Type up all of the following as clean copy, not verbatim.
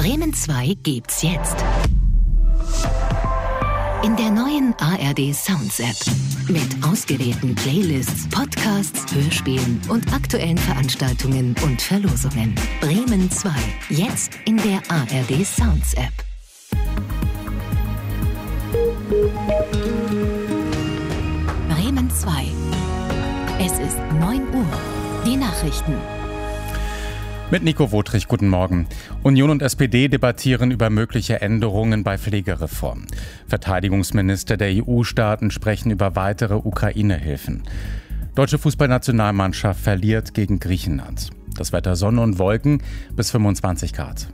Bremen 2 gibt's jetzt. In der neuen ARD Sounds App. Mit ausgewählten Playlists, Podcasts, Hörspielen und aktuellen Veranstaltungen und Verlosungen. Bremen 2. Jetzt in der ARD Sounds App. Bremen 2. Es ist 9 Uhr. Die Nachrichten. Mit Nico Wotrich, guten Morgen. Union und SPD debattieren über mögliche Änderungen bei Pflegereform. Verteidigungsminister der EU-Staaten sprechen über weitere Ukraine-Hilfen. Deutsche Fußballnationalmannschaft verliert gegen Griechenland. Das Wetter Sonne und Wolken bis 25 Grad.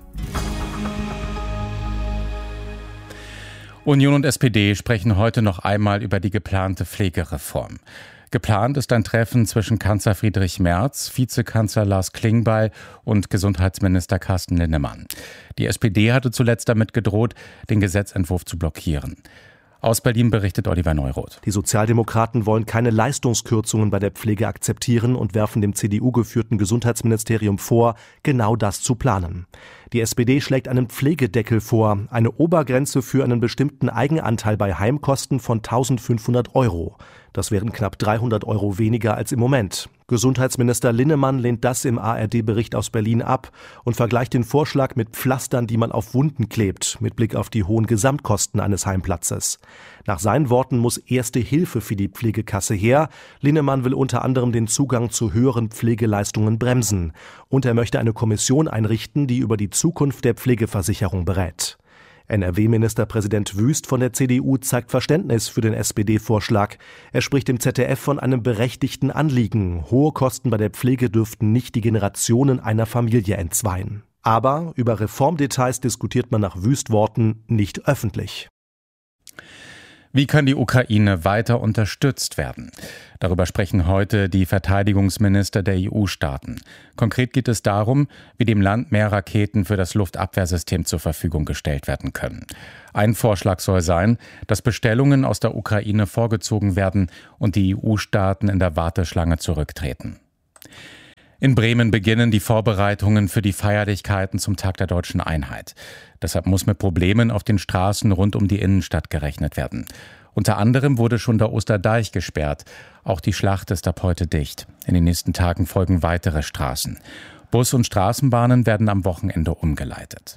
Union und SPD sprechen heute noch einmal über die geplante Pflegereform. Geplant ist ein Treffen zwischen Kanzler Friedrich Merz, Vizekanzler Lars Klingbeil und Gesundheitsminister Carsten Linnemann. Die SPD hatte zuletzt damit gedroht, den Gesetzentwurf zu blockieren. Aus Berlin berichtet Oliver Neuroth. Die Sozialdemokraten wollen keine Leistungskürzungen bei der Pflege akzeptieren und werfen dem CDU-geführten Gesundheitsministerium vor, genau das zu planen. Die SPD schlägt einen Pflegedeckel vor, eine Obergrenze für einen bestimmten Eigenanteil bei Heimkosten von 1.500 €. Das wären knapp 300 € weniger als im Moment. Gesundheitsminister Linnemann lehnt das im ARD-Bericht aus Berlin ab und vergleicht den Vorschlag mit Pflastern, die man auf Wunden klebt, mit Blick auf die hohen Gesamtkosten eines Heimplatzes. Nach seinen Worten muss erste Hilfe für die Pflegekasse her. Linnemann will unter anderem den Zugang zu höheren Pflegeleistungen bremsen. Und er möchte eine Kommission einrichten, die über die Zukunft der Pflegeversicherung berät. NRW-Ministerpräsident Wüst von der CDU zeigt Verständnis für den SPD-Vorschlag. Er spricht im ZDF von einem berechtigten Anliegen. Hohe Kosten bei der Pflege dürften nicht die Generationen einer Familie entzweien. Aber über Reformdetails diskutiert man nach Wüst-Worten nicht öffentlich. Wie kann die Ukraine weiter unterstützt werden? Darüber sprechen heute die Verteidigungsminister der EU-Staaten. Konkret geht es darum, wie dem Land mehr Raketen für das Luftabwehrsystem zur Verfügung gestellt werden können. Ein Vorschlag soll sein, dass Bestellungen aus der Ukraine vorgezogen werden und die EU-Staaten in der Warteschlange zurücktreten. In Bremen beginnen die Vorbereitungen für die Feierlichkeiten zum Tag der Deutschen Einheit. Deshalb muss mit Problemen auf den Straßen rund um die Innenstadt gerechnet werden. Unter anderem wurde schon der Osterdeich gesperrt. Auch die Schlacht ist ab heute dicht. In den nächsten Tagen folgen weitere Straßen. Bus- und Straßenbahnen werden am Wochenende umgeleitet.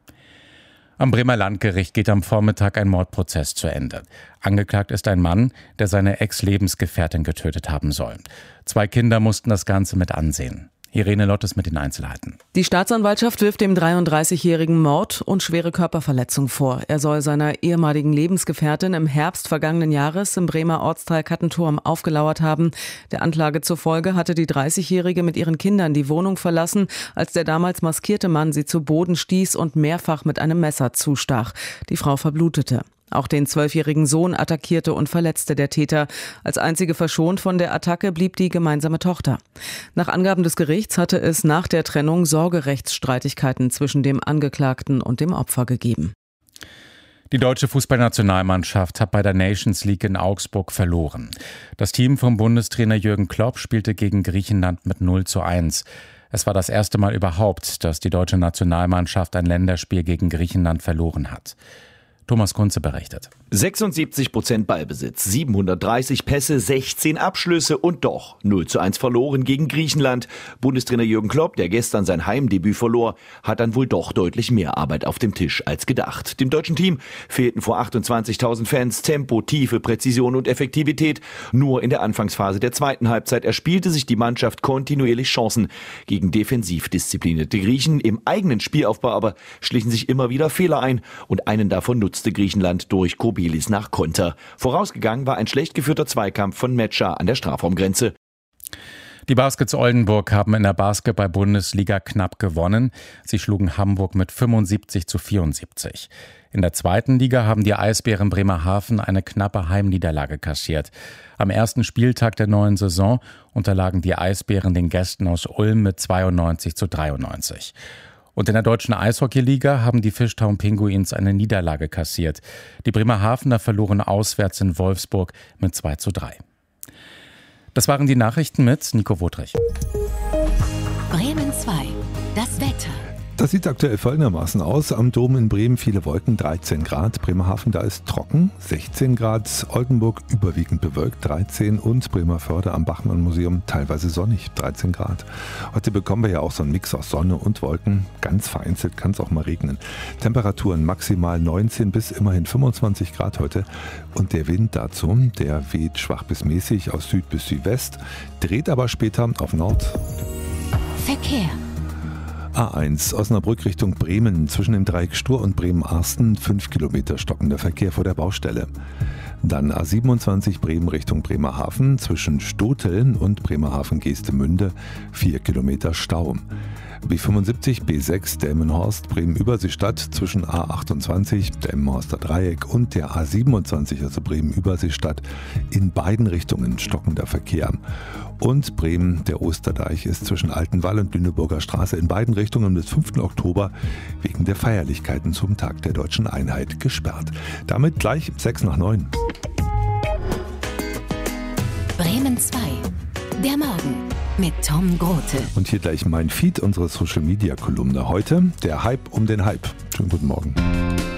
Am Bremer Landgericht geht am Vormittag ein Mordprozess zu Ende. Angeklagt ist ein Mann, der seine Ex-Lebensgefährtin getötet haben soll. 2 Kinder mussten das Ganze mit ansehen. Irene Lottes mit den Einzelheiten. Die Staatsanwaltschaft wirft dem 33-jährigen Mord und schwere Körperverletzung vor. Er soll seiner ehemaligen Lebensgefährtin im Herbst vergangenen Jahres im Bremer Ortsteil Kattenturm aufgelauert haben. Der Anklage zufolge hatte die 30-jährige mit ihren Kindern die Wohnung verlassen, als der damals maskierte Mann sie zu Boden stieß und mehrfach mit einem Messer zustach. Die Frau verblutete. Auch den 12-jährigen Sohn attackierte und verletzte der Täter. Als einzige verschont von der Attacke blieb die gemeinsame Tochter. Nach Angaben des Gerichts hatte es nach der Trennung Sorgerechtsstreitigkeiten zwischen dem Angeklagten und dem Opfer gegeben. Die deutsche Fußballnationalmannschaft hat bei der Nations League in Augsburg verloren. Das Team vom Bundestrainer Jürgen Klopp spielte gegen Griechenland mit 0:1. Es war das erste Mal überhaupt, dass die deutsche Nationalmannschaft ein Länderspiel gegen Griechenland verloren hat. Thomas Kunze berichtet. 76% Ballbesitz, 730 Pässe, 16 Abschlüsse und doch 0:1 verloren gegen Griechenland. Bundestrainer Jürgen Klopp, der gestern sein Heimdebüt verlor, hat dann wohl doch deutlich mehr Arbeit auf dem Tisch als gedacht. Dem deutschen Team fehlten vor 28.000 Fans Tempo, Tiefe, Präzision und Effektivität. Nur in der Anfangsphase der zweiten Halbzeit erspielte sich die Mannschaft kontinuierlich Chancen gegen defensiv disziplinierte Griechen. Im eigenen Spielaufbau aber schlichen sich immer wieder Fehler ein und einen davon nutzte Griechenland durch Kobelis nach Konter. Vorausgegangen war ein schlecht geführter Zweikampf von Metscher an der Strafraumgrenze. Die Baskets Oldenburg haben in der Basketball-Bundesliga knapp gewonnen. Sie schlugen Hamburg mit 75:74. In der zweiten Liga haben die Eisbären Bremerhaven eine knappe Heimniederlage kassiert. Am ersten Spieltag der neuen Saison unterlagen die Eisbären den Gästen aus Ulm mit 92:93. Und in der deutschen Eishockeyliga haben die Fishtown Pinguins eine Niederlage kassiert. Die Bremerhavener verloren auswärts in Wolfsburg mit 2:3. Das waren die Nachrichten mit Nico Wotrich. Bremen 2. Das Wetter. Das sieht aktuell folgendermaßen aus. Am Dom in Bremen viele Wolken, 13 Grad. Bremerhaven, da ist trocken, 16 Grad. Oldenburg überwiegend bewölkt, 13. Und Bremerförde am Bachmann-Museum teilweise sonnig, 13 Grad. Heute bekommen wir ja auch so einen Mix aus Sonne und Wolken. Ganz vereinzelt kann es auch mal regnen. Temperaturen maximal 19 bis immerhin 25 Grad heute. Und der Wind dazu, der weht schwach bis mäßig aus Süd bis Südwest, dreht aber später auf Nord. Verkehr. A1 Osnabrück Richtung Bremen, zwischen dem Dreieck Stur und Bremen-Arsten 5 Kilometer stockender Verkehr vor der Baustelle. Dann A27 Bremen Richtung Bremerhaven, zwischen Stoteln und Bremerhaven-Geestemünde 4 Kilometer Stau. B75 B6 Delmenhorst Bremen-Überseestadt, zwischen A28 Delmenhorster Dreieck und der A27, also Bremen-Überseestadt, in beiden Richtungen stockender Verkehr. Und Bremen, der Osterdeich, ist zwischen Altenwall und Lüneburger Straße in beiden Richtungen bis 5. Oktober wegen der Feierlichkeiten zum Tag der Deutschen Einheit gesperrt. Damit gleich 6 nach 9. Bremen 2. Der Morgen mit Tom Grote. Und hier gleich mein Feed, unsere Social-Media-Kolumne. Heute der Hype um den Hype. Schönen guten Morgen.